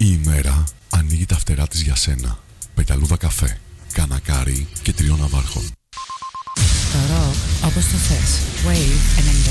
Η ημέρα ανοίγει τα φτερά της για σένα. Πεταλούδα καφέ, κανακάρι και 3 ναυάρχων. Το ροκ όπως το θες. Wave 90.